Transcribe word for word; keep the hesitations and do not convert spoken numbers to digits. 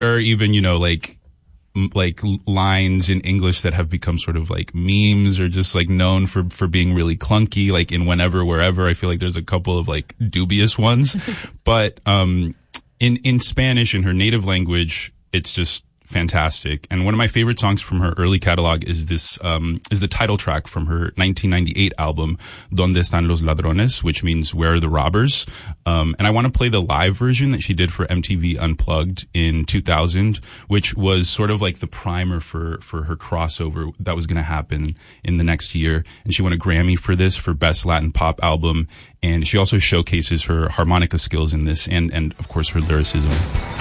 or even, you know, like, m- like lines in English that have become sort of like memes or just like known for, for being really clunky, like in Whenever, Wherever. I feel like there's a couple of like dubious ones, but, um, in, in Spanish, in her native language, it's just fantastic. And one of my favorite songs from her early catalog is this, um, is the title track from her nineteen ninety-eight album, Donde Están los Ladrones, which means Where are the Robbers? Um, and I want to play the live version that she did for M T V Unplugged in two thousand, which was sort of like the primer for, for her crossover that was going to happen in the next year. And she won a Grammy for this for Best Latin Pop Album. And she also showcases her harmonica skills in this and, and of course her lyricism.